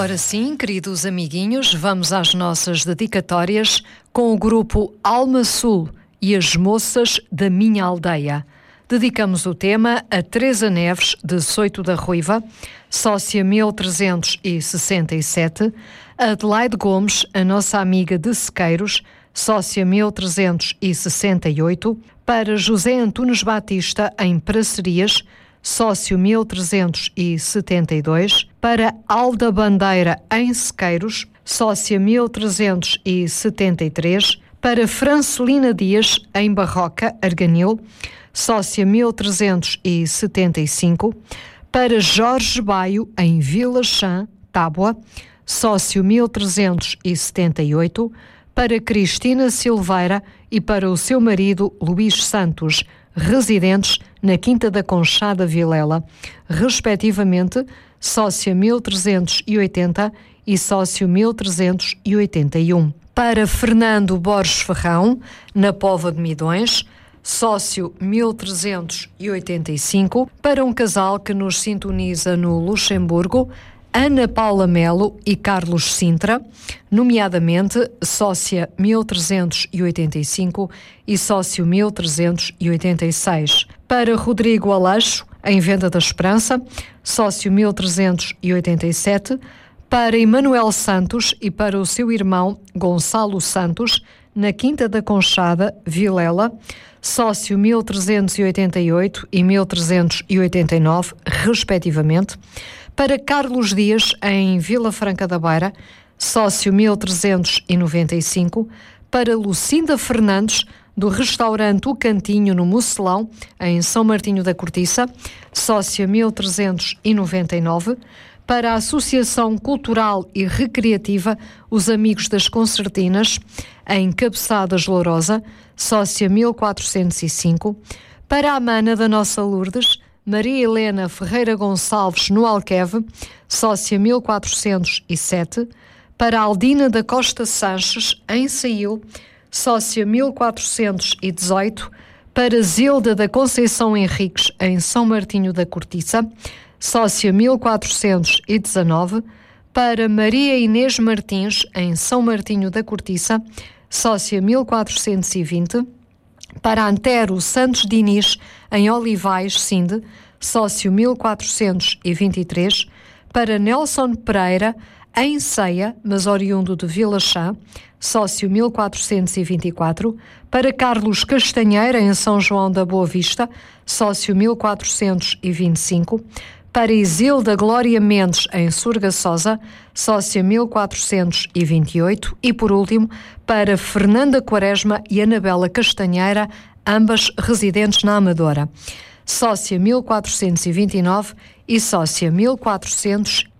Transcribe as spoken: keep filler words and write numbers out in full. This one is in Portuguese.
Agora sim, queridos amiguinhos, vamos às nossas dedicatórias com o grupo Alma Sul e as moças da minha aldeia. Dedicamos o tema a Teresa Neves, de Soito da Ruiva, sócia mil trezentos e sessenta e sete, a Adelaide Gomes, a nossa amiga de Sequeiros, sócia mil trezentos e sessenta e oito, para José Antunes Batista, em Pracerias, sócio mil trezentos e setenta e dois, para Alda Bandeira, em Sequeiros, sócia mil trezentos e setenta e três, para Francelina Dias, em Barroca, Arganil, sócia mil trezentos e setenta e cinco, para Jorge Baio, em Vila Chã, Tábua, sócio mil trezentos e setenta e oito, para Cristina Silveira e para o seu marido Luís Santos, residentes na Quinta da Conchada, Vilela, respectivamente, sócia mil trezentos e oitenta e sócio mil trezentos e oitenta e um. Para Fernando Borges Ferrão, na Póvoa de Midões, sócio mil trezentos e oitenta e cinco, para um casal que nos sintoniza no Luxemburgo, Ana Paula Melo e Carlos Sintra, nomeadamente sócia mil trezentos e oitenta e cinco e sócio mil trezentos e oitenta e seis. Para Rodrigo Aleixo, em Venda da Esperança, sócio mil trezentos e oitenta e sete. Para Emanuel Santos e para o seu irmão Gonçalo Santos, na Quinta da Conchada, Vilela, sócio mil trezentos e oitenta e oito e mil trezentos e oitenta e nove, respectivamente. Para Carlos Dias, em Vila Franca da Beira, sócio mil trezentos e noventa e cinco. Para Lucinda Fernandes, do restaurante O Cantinho, no Mocelão, em São Martinho da Cortiça, sócia mil trezentos e noventa e nove. Para a Associação Cultural e Recreativa Os Amigos das Concertinas, em Cabeçadas Lourosa, sócia mil quatrocentos e cinco. Para a Mana da Nossa Lourdes, Maria Helena Ferreira Gonçalves, no Alqueve, sócia mil quatrocentos e sete. Para a Aldina da Costa Sanches, em Sail, sócia mil quatrocentos e dezoito. Para Zilda da Conceição Henriques, em São Martinho da Cortiça, sócia mil quatrocentos e dezanove. Para Maria Inês Martins, em São Martinho da Cortiça, sócia mil quatrocentos e vinte. Para Antero Santos Diniz, em Olivais, Sinde, sócio mil quatrocentos e vinte e três. Para Nelson Pereira, em Ceia, mas oriundo de Vila Chã, sócio mil quatrocentos e vinte e quatro. Para Carlos Castanheira, em São João da Boa Vista, sócio mil quatrocentos e vinte e cinco. Para Isilda Glória Mendes, em Surgaçosa, sócia mil quatrocentos e vinte e oito. E, por último, para Fernanda Quaresma e Anabela Castanheira, ambas residentes na Amadora, sócia mil quatrocentos e vinte e nove e sócia mil quatrocentos